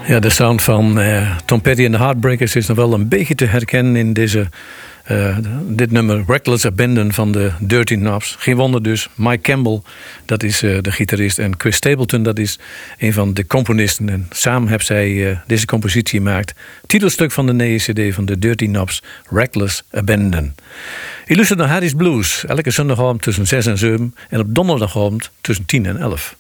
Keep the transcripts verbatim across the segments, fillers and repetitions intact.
Ja, de sound van uh, Tom Petty en de Heartbreakers is nog wel een beetje te herkennen in deze, uh, dit nummer Reckless Abandon van de Dirty Knobs. Geen wonder dus, Mike Campbell, dat is uh, de gitarist, en Chris Stapleton, dat is een van de componisten. En samen hebben zij uh, deze compositie gemaakt. Titelstuk van de nieuwe cd van de Dirty Knobs, Reckless Abandon. Je luistert naar Harry's Blues, elke zondagavond tussen zes en zeven en op donderdagavond tussen tien en elf.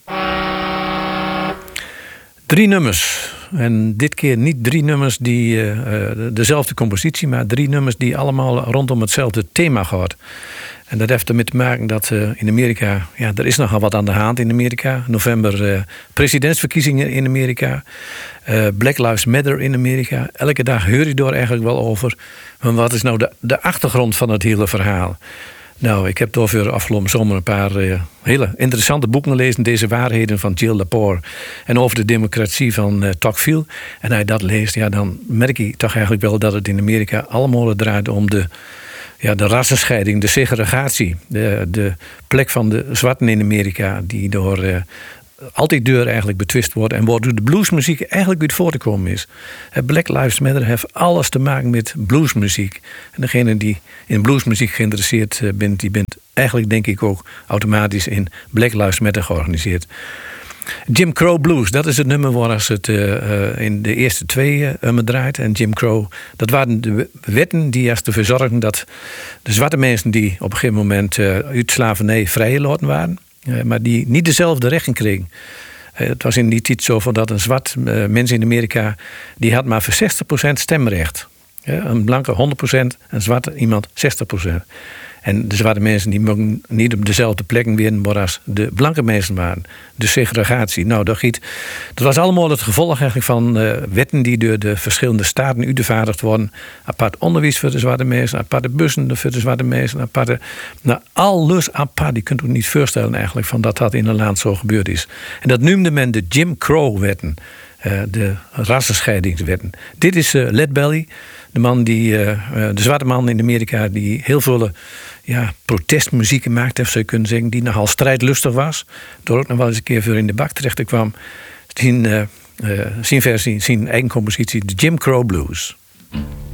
Drie nummers. En dit keer niet drie nummers die uh, dezelfde compositie, maar drie nummers die allemaal rondom hetzelfde thema gaan. En dat heeft ermee te maken dat uh, in Amerika, ja, er is nogal wat aan de hand in Amerika. November uh, presidentsverkiezingen in Amerika. Uh, Black Lives Matter in Amerika. Elke dag hoor je er eigenlijk wel over. Maar wat is nou de, de achtergrond van het hele verhaal? Nou, ik heb door afgelopen zomer een paar uh, hele interessante boeken gelezen. Deze waarheden van Jill Lepore. En over de democratie van uh, Tocqueville. En als je dat leest, ja, dan merk je toch eigenlijk wel dat het in Amerika allemaal draait om de, ja, de rassenscheiding, de segregatie. De, de plek van de zwarten in Amerika die door uh, altijd deur eigenlijk betwist wordt. En waardoor de bluesmuziek eigenlijk uit voort te komen is. Black Lives Matter heeft alles te maken met bluesmuziek. En degene die in bluesmuziek geïnteresseerd bent, die bent eigenlijk denk ik ook automatisch in Black Lives Matter georganiseerd. Jim Crow Blues, dat is het nummer waar het uh, uh, in de eerste twee uh, um draait. En Jim Crow, dat waren de wetten die ervoor zorgden dat de zwarte mensen die op een gegeven moment uh, uit slavernij vrijgelaten waren, Uh, maar die niet dezelfde rechten kregen. Uh, het was in die tijd zo van dat een zwart uh, mens in Amerika, die had maar voor zestig procent stemrecht. Uh, een blanke honderd procent, een zwarte iemand zestig procent. En de zwarte mensen die mogen niet op dezelfde plekken weer waar als de blanke mensen waren. De segregatie. Nou, dat, giet, dat was allemaal het gevolg eigenlijk van uh, wetten die door de verschillende staten uitgevaardigd worden. Apart onderwijs voor de zwarte mensen, aparte bussen voor de zwarte mensen, aparte. Nou, alles apart. Die kunt u niet voorstellen eigenlijk van dat dat in een land zo gebeurd is. En dat noemde men de Jim Crow-wetten. Uh, de rassenscheidingswetten. Dit is uh, Lead Belly. De man die, uh, de zwarte man in Amerika die heel veel ja, protestmuziek maakte, zou je kunnen zeggen, die nogal strijdlustig was. Door ook nog wel eens een keer voor in de bak terecht te kwam. Zijn, uh, uh, zijn versie, zijn eigen compositie, de Jim Crow Blues.